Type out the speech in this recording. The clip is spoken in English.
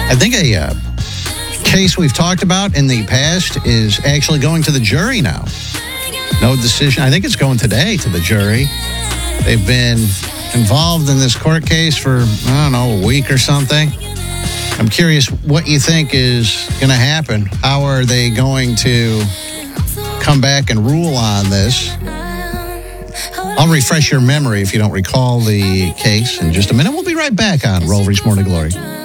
I think a case we've talked about in the past is actually going to the jury now. No decision. I think it's going today to the jury. They've been involved in this court case for, a week or something. I'm curious what you think is going to happen. How are they going to come back and rule on this? I'll refresh your memory if you don't recall the case in just a minute. We'll be right back on Roll Reese Morning Glory.